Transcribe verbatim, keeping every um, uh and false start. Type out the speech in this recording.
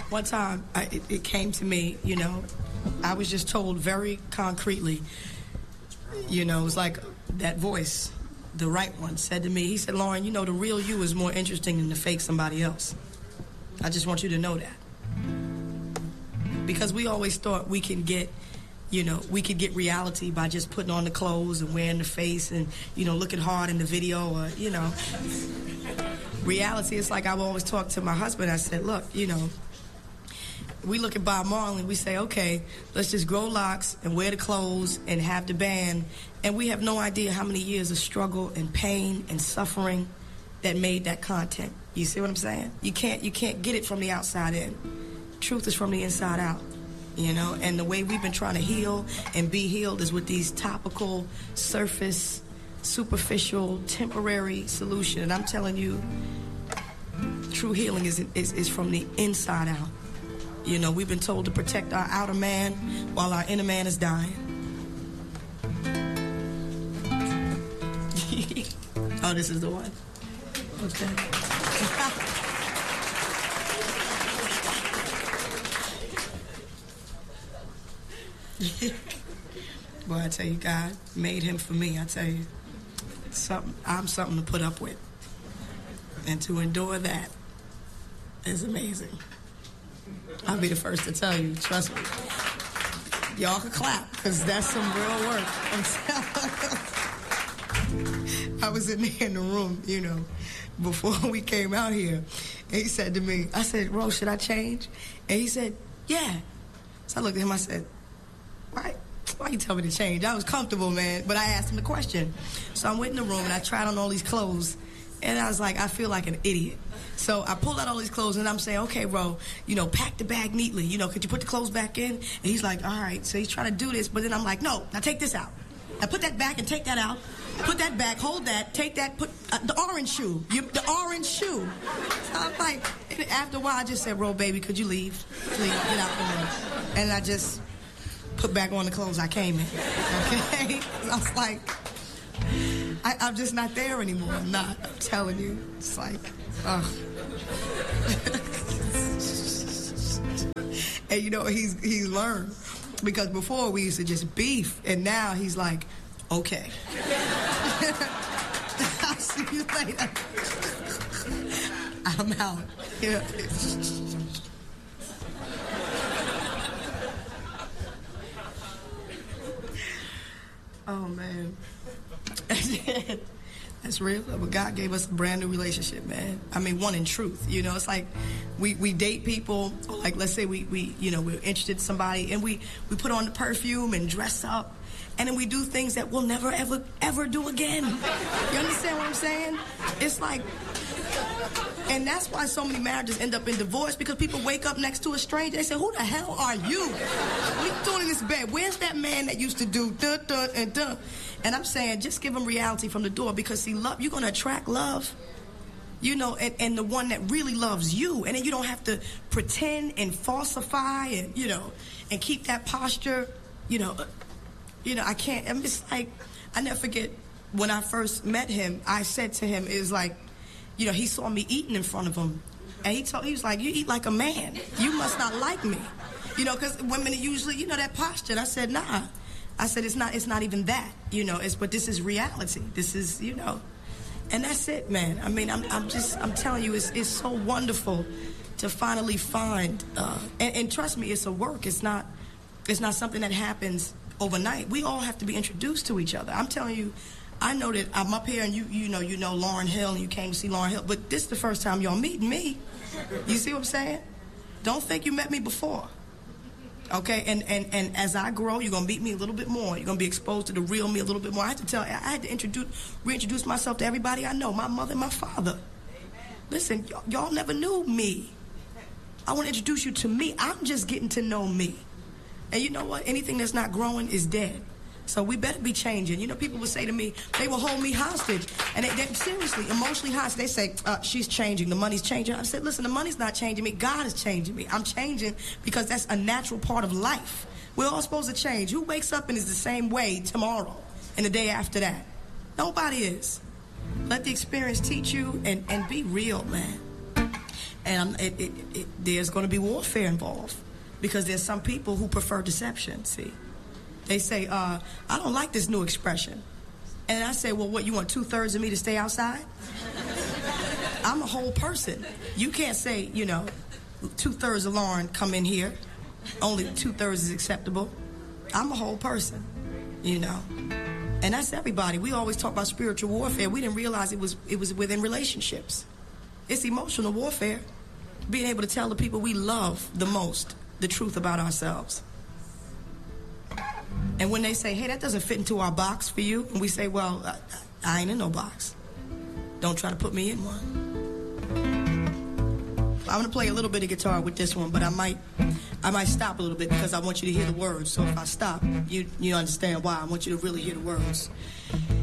one time, I, it, it came to me, you know, I was just told very concretely, you know, it was like that voice, the right one, said to me, he said, Lauren, you know, the real you is more interesting than the fake somebody else. I just want you to know that. Because we always thought we can get, you know, we could get reality by just putting on the clothes and wearing the face and, you know, looking hard in the video or, you know. Reality, it's like I would always talk to my husband. I said, look, you know, we look at Bob Marley and we say, okay, let's just grow locks and wear the clothes and have the band. And we have no idea how many years of struggle and pain and suffering that made that content. You see what I'm saying? You can't, you can't get it from the outside in. Truth is from the inside out. You know, and the way we've been trying to heal and be healed is with these topical, surface, superficial, temporary solution. And I'm telling you, true healing is, is, is from the inside out. You know, we've been told to protect our outer man while our inner man is dying. Oh, this is the one? Okay. Boy, I tell you, God made him for me. I tell you, something, I'm something to put up with. And to endure that is amazing. I'll be the first to tell you, trust me. Y'all can clap, because that's some real work. I'm telling you. I was in there in the room, you know, before we came out here. And he said to me, I said, Rose, should I change? And he said, yeah. So I looked at him, I said, why, why you tell me to change? I was comfortable, man, but I asked him the question. So I went in the room and I tried on all these clothes, and I was like, I feel like an idiot. So I pulled out all these clothes and I'm saying, okay, Ro, you know, pack the bag neatly. You know, could you put the clothes back in? And he's like, all right. So he's trying to do this, but then I'm like, no, now take this out. Now put that back and take that out. Put that back, hold that, take that, put uh, the orange shoe, you, the orange shoe. So I'm like, and after a while, I just said, Ro, baby, could you leave? Please, get out the room. And I just put back on the clothes I came in, okay? I was like, I, I'm just not there anymore. I'm not, I'm telling you. It's like, ugh. And you know, he's, he's learned. Because before we used to just beef, and now he's like, okay. I'll see you later. I'm out. Yeah. Oh, man. That's real. But God gave us a brand new relationship, man. I mean, one in truth. You know, it's like we, we date people, or like let's say we, we, you know, we're interested in somebody, and we, we put on the perfume and dress up, and then we do things that we'll never, ever, ever do again. You understand what I'm saying? It's like, and that's why so many marriages end up in divorce, because people wake up next to a stranger. They say, who the hell are you? What are you doing in this bed? Where's that man that used to do duh, duh, and duh? And I'm saying, just give them reality from the door, because, see, love, you're going to attract love, you know, and, and the one that really loves you. And then you don't have to pretend and falsify and, you know, and keep that posture, you know. You know, I can't, I'm just like, I never forget when I first met him, I said to him, it was like, you know, he saw me eating in front of him. And he told, he was like, you eat like a man. You must not like me. You know, because women are usually, you know, that posture. And I said, nah. I said, it's not, it's not even that, you know, it's, but this is reality. This is, you know, and that's it, man. I mean, I'm, I'm just, I'm telling you, it's, it's so wonderful to finally find, uh, and, and trust me, it's a work. It's not, it's not something that happens overnight. We all have to be introduced to each other. I'm telling you, I know that I'm up here and you, you know, you know Lauryn Hill and you came to see Lauryn Hill, but this is the first time y'all meeting me. You see what I'm saying? Don't think you met me before. Okay, and, and, and as I grow, you're gonna meet me a little bit more. You're gonna be exposed to the real me a little bit more. I had to tell, I had to introduce, reintroduce myself to everybody I know, my mother and my father. Listen, y'all never knew me. I want to introduce you to me. I'm just getting to know me. And you know what? Anything that's not growing is dead. So we better be changing. You know, people would say to me, they will hold me hostage. And they, they seriously, emotionally hostage. They say, uh, she's changing, the money's changing. I said, listen, the money's not changing me. God is changing me. I'm changing because that's a natural part of life. We're all supposed to change. Who wakes up and is the same way tomorrow and the day after that? Nobody is. Let the experience teach you and, and be real, man. And it, it, it, there's going to be warfare involved because there's some people who prefer deception, see. They say, uh, I don't like this new expression. And I say, well, what, you want two-thirds of me to stay outside? I'm a whole person. You can't say, you know, two-thirds of Lauren come in here. Only two-thirds is acceptable. I'm a whole person, you know. And that's everybody. We always talk about spiritual warfare. We didn't realize it was it was within relationships. It's emotional warfare. Being able to tell the people we love the most the truth about ourselves. And when they say, hey, that doesn't fit into our box for you, and we say, well, I, I ain't in no box. Don't try to put me in one. I'm going to play a little bit of guitar with this one, but I might I might stop a little bit because I want you to hear the words. So if I stop, you you understand why. I want you to really hear the words.